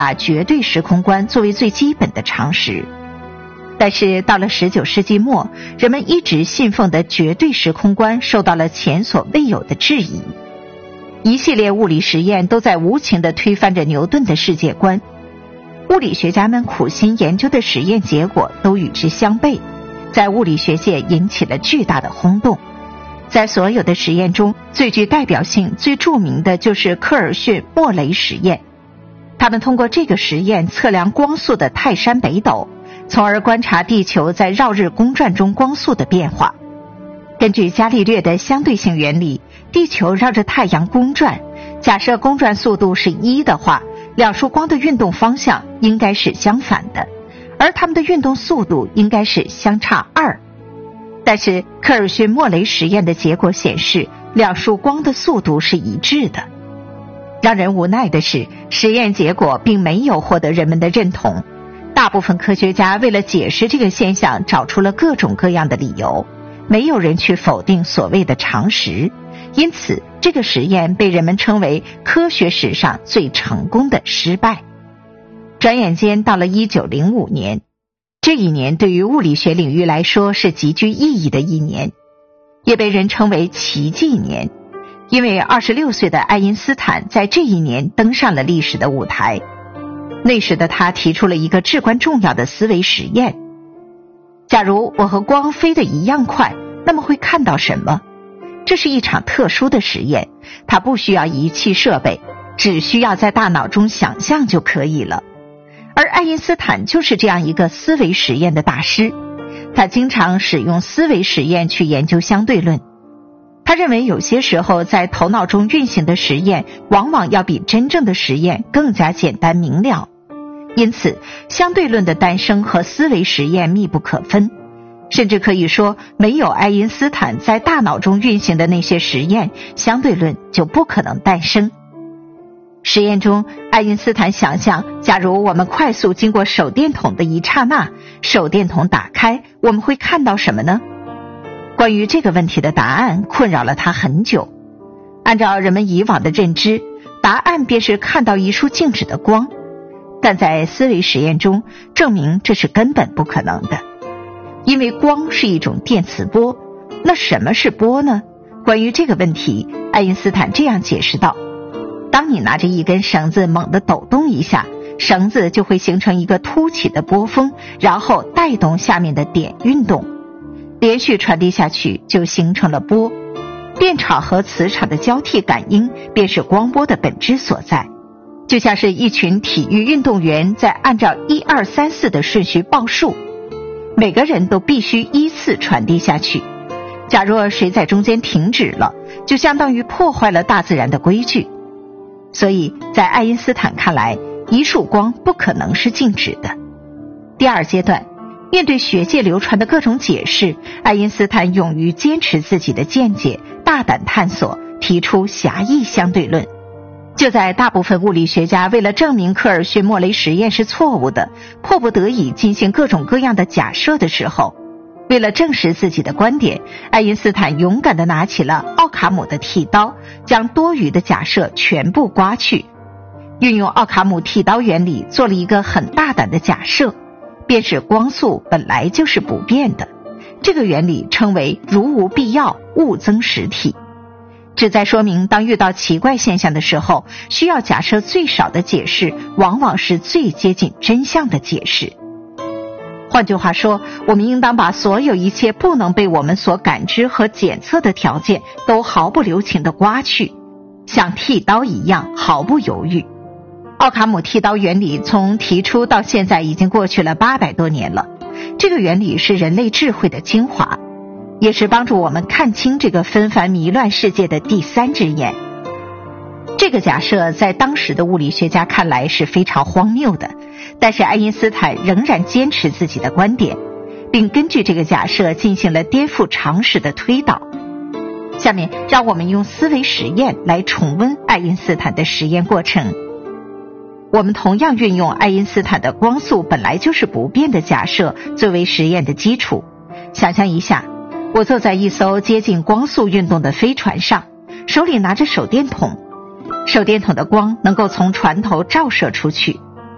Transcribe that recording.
把绝对时空观作为最基本的常识。但是到了19世纪末，人们一直信奉的绝对时空观受到了前所未有的质疑。一系列物理实验都在无情地推翻着牛顿的世界观，物理学家们苦心研究的实验结果都与之相悖，在物理学界引起了巨大的轰动。在所有的实验中，最具代表性、最著名的就是科尔逊莫雷实验。他们通过这个实验测量光速的泰山北斗，从而观察地球在绕日公转中光速的变化。根据伽利略的相对性原理，地球绕着太阳公转，假设公转速度是1的话，两束光的运动方向应该是相反的，而它们的运动速度应该是相差2。但是科尔逊莫雷实验的结果显示，两束光的速度是一致的。让人无奈的是，实验结果并没有获得人们的认同。大部分科学家为了解释这个现象，找出了各种各样的理由，没有人去否定所谓的常识。因此，这个实验被人们称为科学史上最成功的失败。转眼间到了1905年，这一年对于物理学领域来说是极具意义的一年，也被人称为奇迹年，因为26岁的爱因斯坦在这一年登上了历史的舞台。那时的他提出了一个至关重要的思维实验：假如我和光飞得一样快，那么会看到什么？这是一场特殊的实验，它不需要仪器设备，只需要在大脑中想象就可以了。而爱因斯坦就是这样一个思维实验的大师，他经常使用思维实验去研究相对论。他认为有些时候在头脑中运行的实验往往要比真正的实验更加简单明了，因此相对论的诞生和思维实验密不可分，甚至可以说没有爱因斯坦在大脑中运行的那些实验，相对论就不可能诞生。实验中，爱因斯坦想象，假如我们快速经过手电筒的一刹那，手电筒打开，我们会看到什么呢？关于这个问题的答案困扰了他很久。按照人们以往的认知，答案便是看到一束静止的光，但在思维实验中证明这是根本不可能的，因为光是一种电磁波。那什么是波呢？关于这个问题，爱因斯坦这样解释道：当你拿着一根绳子猛地抖动一下，绳子就会形成一个凸起的波峰，然后带动下面的点运动，连续传递下去就形成了波。电场和磁场的交替感应便是光波的本质所在，就像是一群体育运动员在按照1、2、3、4的顺序报数，每个人都必须依次传递下去。假若谁在中间停止了，就相当于破坏了大自然的规矩。所以在爱因斯坦看来，一束光不可能是静止的。第二阶段，面对学界流传的各种解释，爱因斯坦勇于坚持自己的见解，大胆探索，提出狭义相对论。就在大部分物理学家为了证明科尔逊莫雷实验是错误的，迫不得已进行各种各样的假设的时候，为了证实自己的观点，爱因斯坦勇敢地拿起了奥卡姆的剃刀，将多余的假设全部刮去。运用奥卡姆剃刀原理做了一个很大胆的假设，便是光速本来就是不变的。这个原理称为如无必要，勿增实体，旨在说明当遇到奇怪现象的时候，需要假设最少的解释往往是最接近真相的解释。换句话说，我们应当把所有一切不能被我们所感知和检测的条件都毫不留情地刮去，像剃刀一样毫不犹豫。奥卡姆剃刀原理从提出到现在已经过去了800多年了，这个原理是人类智慧的精华，也是帮助我们看清这个纷繁迷乱世界的第3只眼。这个假设在当时的物理学家看来是非常荒谬的，但是爱因斯坦仍然坚持自己的观点，并根据这个假设进行了颠覆常识的推导。下面让我们用思维实验来重温爱因斯坦的实验过程。我们同样运用爱因斯坦的光速本来就是不变的假设作为实验的基础。想象一下，我坐在一艘接近光速运动的飞船上，手里拿着手电筒，手电筒的光能够从船头照射出去，